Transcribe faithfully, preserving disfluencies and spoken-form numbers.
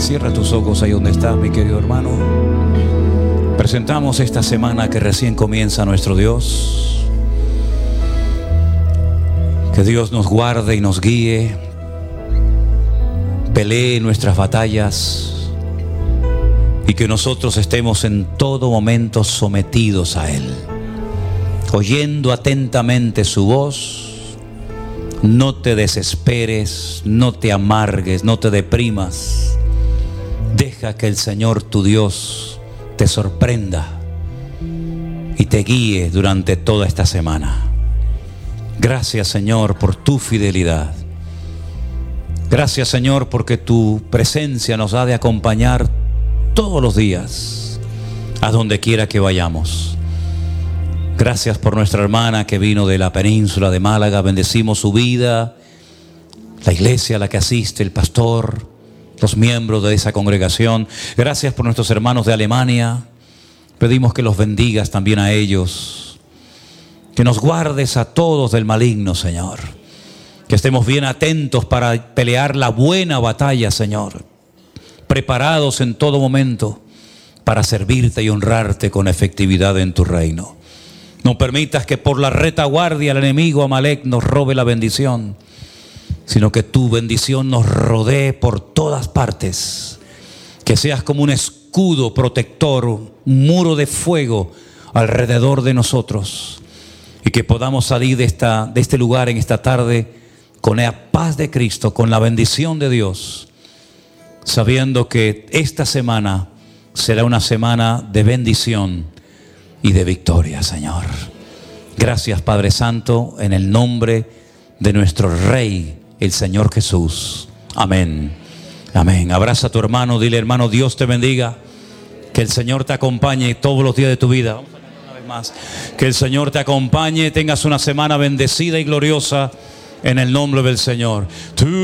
Cierra tus ojos ahí donde estás, mi querido hermano. Presentamos esta semana que recién comienza nuestro Dios. Que Dios nos guarde y nos guíe, pelee nuestras batallas y que nosotros estemos en todo momento sometidos a Él, oyendo atentamente su voz. No te desesperes, no te amargues, no te deprimas. Deja que el Señor tu Dios te sorprenda y te guíe durante toda esta semana. Gracias, Señor, por tu fidelidad. Gracias, Señor, porque tu presencia nos ha de acompañar todos los días, a donde quiera que vayamos. Gracias por nuestra hermana que vino de la península de Málaga. Bendecimos su vida, la iglesia a la que asiste, el pastor, los miembros de esa congregación. Gracias por nuestros hermanos de Alemania. Pedimos que los bendigas también a ellos. Que nos guardes a todos del maligno, Señor. Que estemos bien atentos para pelear la buena batalla, Señor. Preparados en todo momento para servirte y honrarte con efectividad en tu reino. No permitas que por la retaguardia el enemigo Amalek nos robe la bendición, sino que tu bendición nos rodee por todas partes. Que seas como un escudo protector, un muro de fuego alrededor de nosotros. Y que podamos salir de, esta, de este lugar en esta tarde con la paz de Cristo, con la bendición de Dios, sabiendo que esta semana será una semana de bendición y de victoria, Señor. Gracias, Padre Santo, en el nombre de nuestro Rey, el Señor Jesús. Amén. Amén. Abraza a tu hermano, dile: hermano, Dios te bendiga. Que el Señor te acompañe todos los días de tu vida. Vamos a cantar una vez más. Que el Señor te acompañe, tengas una semana bendecida y gloriosa en el nombre del Señor. Tú